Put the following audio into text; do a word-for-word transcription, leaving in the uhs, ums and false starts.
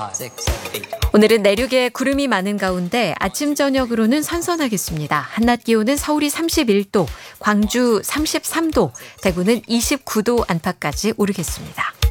오늘은 내륙에 구름이 많은 가운데 아침 저녁으로는 선선하겠습니다. 한낮 기온은 서울이 삼십일 도, 광주 삼십삼 도, 대구는 이십구 도 안팎까지 오르겠습니다.